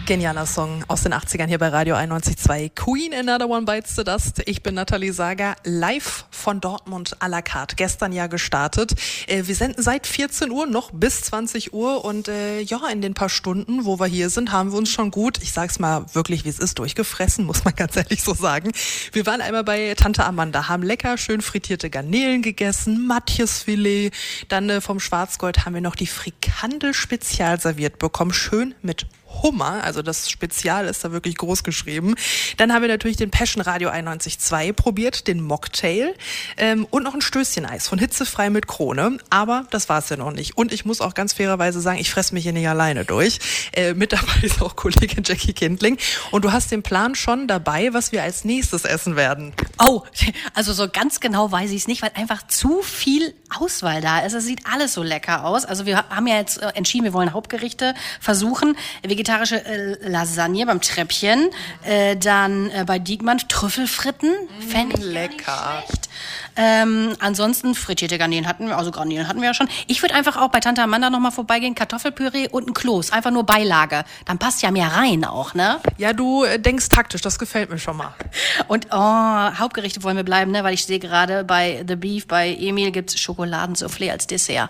Genialer Song aus den 80ern hier bei Radio 91.2. Queen, Another One Bites the Dust. Ich bin Nathalie Sager, live von Dortmund à la carte. Gestern ja gestartet. Wir senden seit 14 Uhr noch bis 20 Uhr und in den paar Stunden, wo wir hier sind, haben wir uns schon gut, ich sag's mal wirklich, wie es ist, durchgefressen, muss man ganz ehrlich so sagen. Wir waren einmal bei Tante Amanda, haben lecker schön frittierte Garnelen gegessen, Matjesfilet, dann vom Schwarzgold haben wir noch die Frikandel spezial serviert bekommen, schön mit Hummer, also das Spezial ist da wirklich groß geschrieben. Dann haben wir natürlich den Passion Radio 91.2 probiert, den Mocktail und noch ein Stößchen Eis von Hitzefrei mit Krone. Aber das war's ja noch nicht. Und ich muss auch ganz fairerweise sagen, ich fresse mich hier nicht alleine durch. Mit dabei ist auch Kollegin Jackie Kindling. Und du hast den Plan schon dabei, was wir als nächstes essen werden. Oh, also so ganz genau weiß ich es nicht, weil einfach zu viel Auswahl da ist. Es sieht alles so lecker aus. Also wir haben ja jetzt entschieden, wir wollen Hauptgerichte versuchen. Vegetarische Lasagne beim Treppchen, dann bei Diekmann Trüffelfritten, fände ich lecker. Nicht ansonsten frittierte Garnelen hatten wir, ja schon. Ich würde einfach auch bei Tante Amanda nochmal vorbeigehen, Kartoffelpüree und ein Kloß, einfach nur Beilage. Dann passt ja mehr rein auch, ne? Ja, du denkst taktisch, das gefällt mir schon mal. Und Hauptgerichte wollen wir bleiben, ne? Weil ich sehe gerade bei The Beef, bei Emil gibt's Schokoladensoufflé als Dessert.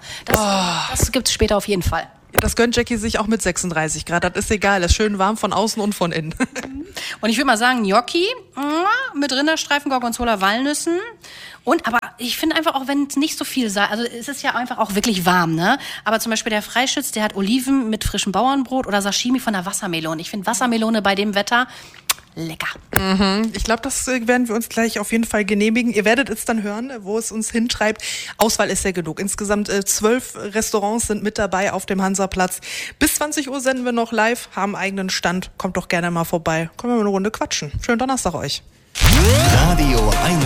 Das gibt's später auf jeden Fall. Das gönnt Jackie sich auch mit 36 Grad. Das ist egal. Das ist schön warm von außen und von innen. Und ich würde mal sagen, Gnocchi mit Rinderstreifen, Gorgonzola, Walnüssen. Aber ich finde einfach auch, wenn es nicht so viel sei, also es ist ja einfach auch wirklich warm, ne? Aber zum Beispiel der Freischütz, der hat Oliven mit frischem Bauernbrot oder Sashimi von der Wassermelone. Ich finde Wassermelone bei dem Wetter lecker. Ich glaube, das werden wir uns gleich auf jeden Fall genehmigen. Ihr werdet es dann hören, wo es uns hintreibt. Auswahl ist ja genug. Insgesamt 12 Restaurants sind mit dabei auf dem Hansaplatz. Bis 20 Uhr senden wir noch live, haben eigenen Stand. Kommt doch gerne mal vorbei. Können wir mal eine Runde quatschen. Schönen Donnerstag euch. Radio 1